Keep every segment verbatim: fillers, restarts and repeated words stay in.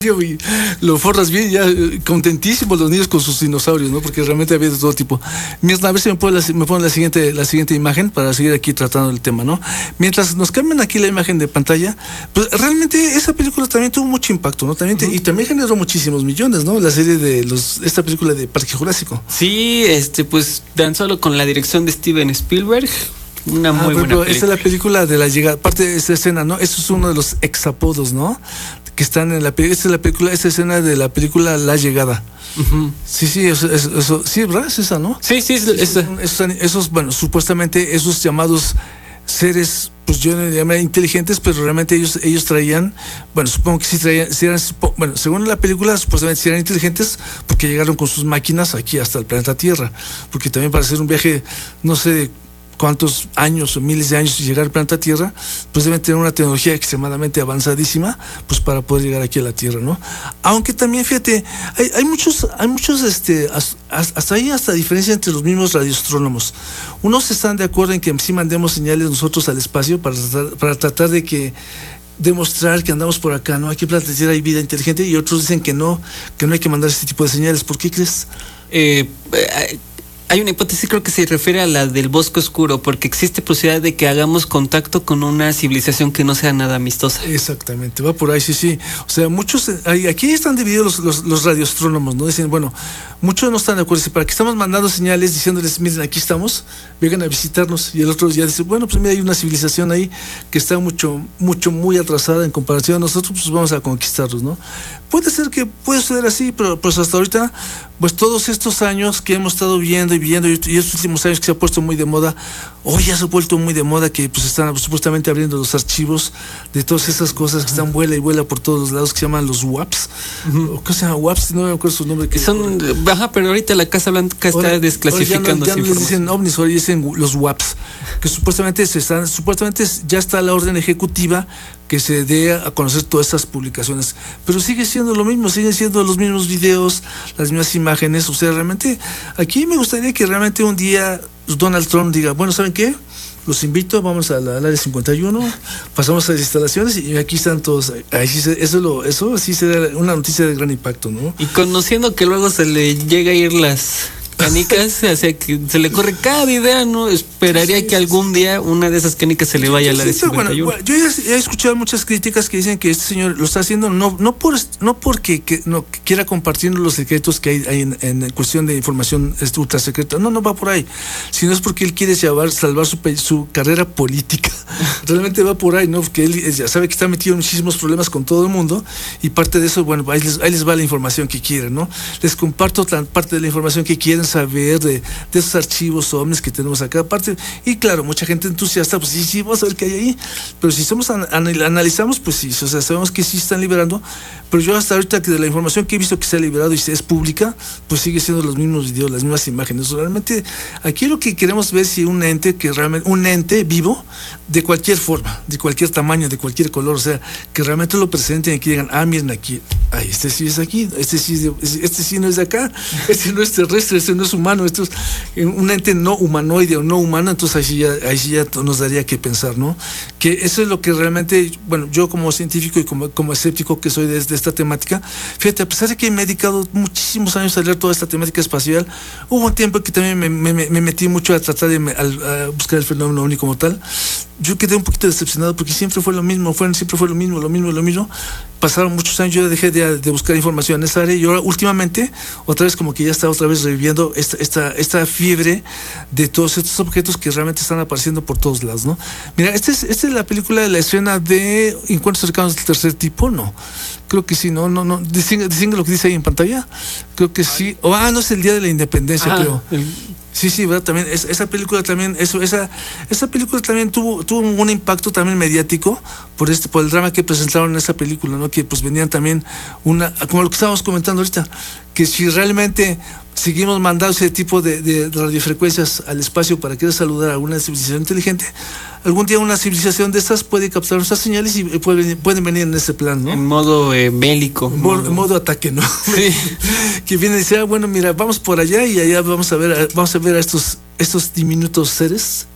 y lo forras bien, ya eh, contentísimos los niños con sus dinosaurios, ¿no? Porque realmente había de todo tipo. Mientras, a ver si me ponen la, me ponen la siguiente, la siguiente imagen para seguir aquí tratando el tema, ¿no? Mientras nos cambian aquí la imagen de pantalla, pues realmente esa película también tuvo mucho impacto, ¿no? También te, uh-huh. Y también generó muchísimos millones, ¿no? La serie de los, esta película de Parque Jurásico. Sí, este, pues tan solo con la dirección de Steven Spielberg. Una ah, muy buena película. Esta es la película de la llegada, parte de esta escena, ¿no? Eso es uno de los exapodos, ¿no? Que están en la película, esta es la película, esta escena de la película La Llegada. Uh-huh. Sí, sí, eso, eso, eso, sí, ¿verdad? Es esa, ¿no? Sí, sí, es, es, esos, esos, bueno, supuestamente esos llamados seres, pues yo no llamaría inteligentes, pero realmente ellos, ellos traían, bueno, supongo que sí traían, sí eran, bueno, según la película, supuestamente sí eran inteligentes porque llegaron con sus máquinas aquí hasta el planeta Tierra, porque también para hacer un viaje, no sé cuántos años o miles de años y llegar al planeta Tierra, pues deben tener una tecnología extremadamente avanzadísima, pues para poder llegar aquí a la Tierra, ¿no? Aunque también, fíjate, hay, hay muchos, hay muchos, este, hasta ahí hasta diferencia entre los mismos radioastrónomos. Unos están de acuerdo en que sí mandemos señales nosotros al espacio para tratar, para tratar de que demostrar que andamos por acá, ¿no? Aquí en la Tierra hay vida inteligente, y otros dicen que no, que no hay que mandar este tipo de señales. ¿Por qué crees? Eh, eh Hay una hipótesis, creo que se refiere a la del bosque oscuro, porque existe posibilidad de que hagamos contacto con una civilización que no sea nada amistosa. Exactamente, va por ahí, sí, sí. O sea, muchos, aquí están divididos los, los, los radioastrónomos, ¿no? Dicen, bueno, muchos no están de acuerdo, para que estamos mandando señales diciéndoles, miren, aquí estamos, vengan a visitarnos. Y el otro ya dice, bueno, pues mira, hay una civilización ahí que está mucho, mucho, muy atrasada en comparación a nosotros, pues vamos a conquistarlos, ¿no? Puede ser que puede ser así, pero pues hasta ahorita, pues todos estos años que hemos estado viendo y viendo, y estos últimos años que se ha puesto muy de moda, hoy ya se ha vuelto muy de moda que pues están supuestamente abriendo los archivos de todas esas cosas que están vuela y vuela por todos los lados, que se llaman los W A Ps. Uh-huh. ¿Qué se llama? W A Ps, no me acuerdo su nombre. Que son, ajá, pero ahorita la Casa Blanca está ahora, desclasificando. Ahora ya no, ya no les dicen ovnis, ahora dicen los W A Ps, que supuestamente se están, supuestamente ya está la orden ejecutiva que se dé a conocer todas estas publicaciones, pero sigue siendo lo mismo, siguen siendo los mismos videos, las mismas imágenes. O sea, realmente aquí me gustaría que realmente un día Donald Trump diga, bueno, ¿saben qué? Los invito, vamos al área cincuenta y uno, pasamos a las instalaciones y aquí están todos. Ahí sí se, eso lo, eso sí será una noticia de gran impacto, ¿no? Y conociendo que luego se le llega a ir las canicas, o sea, que se le corre cada idea, ¿no? Esperaría sí, que algún día una de esas canicas se le vaya a la de cincuenta y uno. Bueno, yo ya he escuchado muchas críticas que dicen que este señor lo está haciendo no no por no porque que, no, que quiera compartir los secretos que hay, hay en, en cuestión de información ultra secreta, no, no va por ahí, sino es porque él quiere salvar, salvar su, su carrera política. Realmente va por ahí, ¿no? Porque él ya sabe que está metido en muchísimos problemas con todo el mundo, y parte de eso, bueno, ahí les, ahí les va la información que quieren, ¿no? Les comparto tan, parte de la información que quieren saber de, de esos archivos ovnis que tenemos acá, aparte, y claro, mucha gente entusiasta, pues sí, sí, vamos a ver qué hay ahí, pero si somos an, analizamos, pues sí, o sea, sabemos que sí están liberando, pero yo hasta ahorita que de la información que he visto que se ha liberado y se es pública, pues sigue siendo los mismos videos, las mismas imágenes. Realmente aquí lo que queremos ver es si un ente que realmente, un ente vivo, de cualquier forma, de cualquier tamaño, de cualquier color, o sea, que realmente lo presenten y que digan, ah, miren aquí, ay, este sí es aquí, este sí es de, este sí no es de acá, este no es terrestre, este no es humano, esto es un ente no humanoide o no humano. Entonces ahí sí ya, ahí sí ya nos daría que pensar, ¿no? Que eso es lo que realmente, bueno, yo como científico y como, como escéptico que soy de, de esta temática, fíjate, a pesar de que me he dedicado muchísimos años a leer toda esta temática espacial, hubo un tiempo que también me, me, me metí mucho a tratar de a, a buscar el fenómeno ovni como tal. Yo quedé un poquito decepcionado porque siempre fue lo mismo, fue, siempre fue lo mismo, lo mismo, lo mismo. Pasaron muchos años, yo dejé de, de buscar información en esa área, y ahora últimamente, otra vez como que ya está otra vez reviviendo esta, esta, esta fiebre de todos estos objetos que realmente están apareciendo por todos lados, ¿no? Mira, esta es, esta es la película de la escena de Encuentros cercanos del tercer tipo, ¿no? Creo que sí, no, no, no, distingue lo que dice ahí en pantalla, creo que sí, o, ah, no, es el Día de la Independencia, ah, creo. El... Sí, sí, ¿verdad? También es, esa película también, eso, esa, esa película también tuvo, tuvo un impacto también mediático por este, por el drama que presentaron en esa película, ¿no? Que pues venían también una, como lo que estábamos comentando ahorita, que si realmente seguimos mandando ese tipo de, de radiofrecuencias al espacio para querer saludar a una civilización inteligente, algún día una civilización de estas puede captar nuestras señales y puede, pueden venir en ese plan, ¿no? En modo eh, bélico. En modo, en modo ataque, ¿no? Sí. Que viene y dice, ah, bueno, mira, vamos por allá y allá vamos a ver, vamos a ver a estos, estos diminutos seres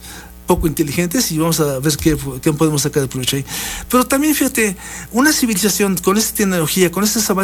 poco inteligentes y vamos a ver qué, qué podemos sacar de provecho ahí. Pero también fíjate, una civilización con esta tecnología, con estos avances